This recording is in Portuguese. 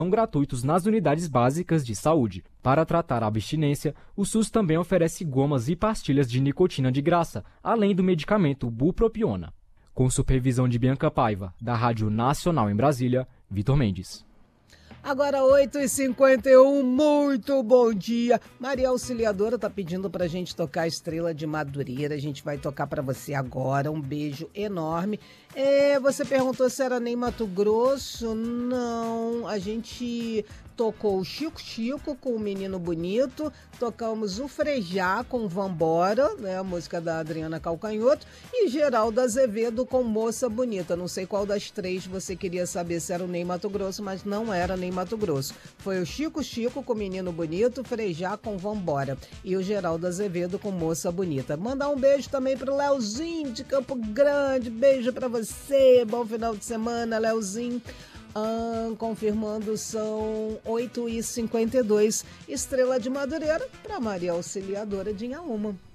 gratuitos nas unidades básicas de saúde. Para tratar a abstinência, o SUS também oferece gomas e pastilhas de nicotina de graça, além do medicamento bupropiona. Com supervisão de Bianca Paiva, da Rádio Nacional em Brasília, Vitor Mendes. Agora 8h51, muito bom dia. Maria Auxiliadora tá pedindo pra gente tocar Estrela de Madureira. A gente vai tocar pra você agora. Um beijo enorme. Você perguntou se era nem Mato Grosso. Não, a gente tocou o Chico Chico com o Menino Bonito, tocamos o Frejá com Vambora, né, a música da Adriana Calcanhoto, e Geraldo Azevedo com Moça Bonita. Não sei qual das três você queria saber se era o Ney Mato Grosso, mas não era Ney Mato Grosso. Foi o Chico Chico com o Menino Bonito, Frejá com Vambora e o Geraldo Azevedo com Moça Bonita. Mandar um beijo também pro Leozinho de Campo Grande, beijo pra você, bom final de semana, Leozinho. Confirmando, são 8h52, Estrela de Madureira para Maria Auxiliadora de Inhaúma.